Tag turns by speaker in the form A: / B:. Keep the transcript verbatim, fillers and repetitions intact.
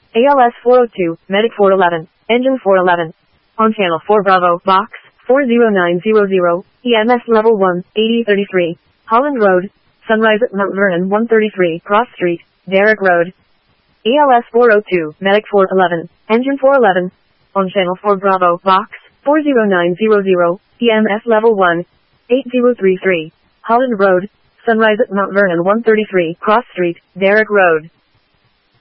A: A L S four oh two, Medic four eleven, Engine four eleven. On Channel four Bravo, Box, four zero nine zero zero, E M S Level one, eighty thirty-three, Holland Road, Sunrise at Mount Vernon one thirty-three, Cross Street, Derrick Road. A L S four oh two, Medic four eleven, Engine four eleven. On Channel four Bravo, Box, four zero nine zero zero, E M S Level one, eight zero three three, Holland Road, Sunrise at Mount Vernon one thirty-three, Cross Street, Derrick Road.